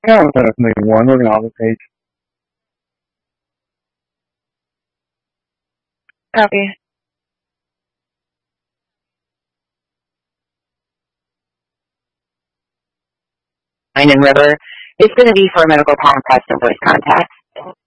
Yeah, definitely one. We're gonna all page. Copy. Line and River is going to be for medical contact and voice contact.